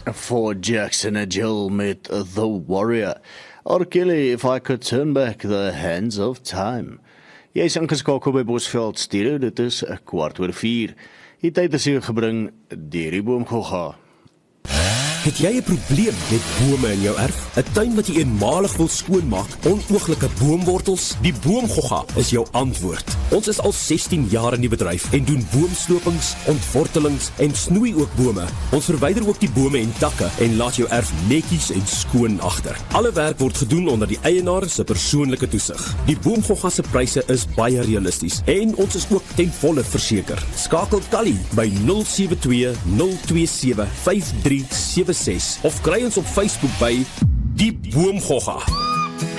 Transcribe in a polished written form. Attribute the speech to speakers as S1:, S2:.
S1: For Jackson and Jill met The Warrior. Or Kelly, if I could turn back the hands of time. Jy is ingeskakel by Bosveld Stereo, dit is 4:15. Die tyd is hier gebring deur die boomgogga.
S2: Het jy 'n probleem met bome in jou erf? 'n Tuin wat jy eenmalig wil skoonmaak, onooglike boomwortels? Die Boomgogga is jou antwoord. Ons is al 16 jaar in die bedryf en doen boomslopings, ontwortelings en snoei ook bome. Ons verwyder ook die bome en takke en laat jou erf netjies en skoon agter. Alle werk word gedoen onder die eienaar se persoonlike toesig. Die Boomgogga se pryse is baie realisties en ons is ook ten volle verseker. Skakel Kali by 072 027 5376 of kry ons op Facebook by Die Boomgogga.